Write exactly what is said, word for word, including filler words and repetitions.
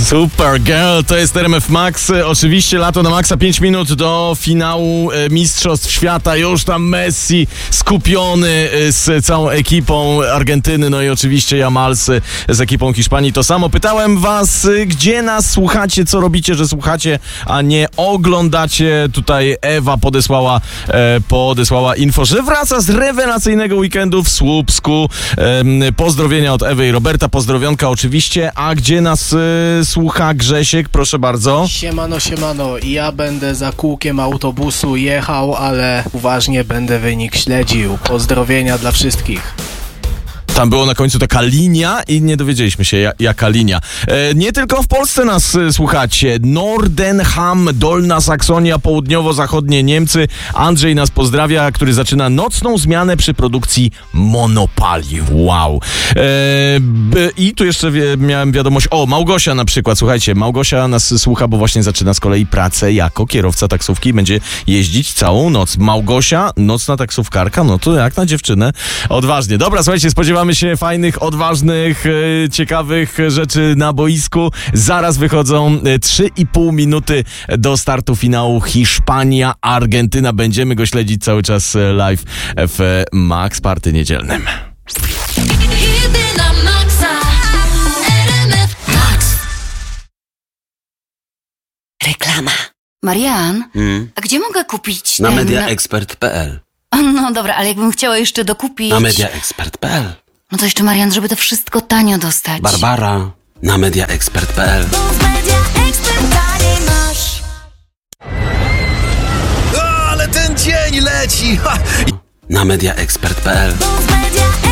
Supergirl, to jest R M F Max. Oczywiście lato na maksa, pięć minut do finału Mistrzostw Świata. Już tam Messi skupiony z całą ekipą Argentyny, no i oczywiście Jamals z ekipą Hiszpanii. To samo. Pytałem was, gdzie nas słuchacie, co robicie, że słuchacie, a nie oglądacie. Tutaj Ewa podesłała, e, podesłała info, że wraca z rewelacyjnego weekendu w Słupsku. E, pozdrowienia od Ewy i Roberta, pozdrowionka oczywiście. A gdzie nas e, słucha Grzesiek? Proszę bardzo. Siemano, siemano. Ja będę za kółkiem autobusu jechał, ale uważnie będę wynik śledził. Pozdrowienia dla wszystkich. Tam było na końcu taka linia i nie dowiedzieliśmy się, jaka linia. E, nie tylko w Polsce nas e, słuchacie. Nordenham, Dolna Saksonia, południowo-zachodnie Niemcy. Andrzej nas pozdrawia, który zaczyna nocną zmianę przy produkcji monopali. Wow. E, b, I tu jeszcze wie, miałem wiadomość. O, Małgosia na przykład. Słuchajcie, Małgosia nas słucha, bo właśnie zaczyna z kolei pracę jako kierowca taksówki i będzie jeździć całą noc. Małgosia, nocna taksówkarka, no to jak na dziewczynę. Odważnie. Dobra, słuchajcie, spodziewamy się fajnych, odważnych, e, ciekawych rzeczy na boisku. Zaraz wychodzą e, trzy i pół minuty do startu finału Hiszpania, Argentyna. Będziemy go śledzić cały czas e, live w Max Party niedzielnym. Reklama. Marian, Hmm? a gdzie mogę kupić Na ten... mediaexpert kropka p l. No dobra, ale jakbym chciała jeszcze dokupić... Na mediaexpert kropka p l. No to jeszcze, Marian, żeby to wszystko tanio dostać. Barbara. Na mediaexpert kropka p l. O, ale ten dzień leci! Ha! Na mediaexpert kropka p l.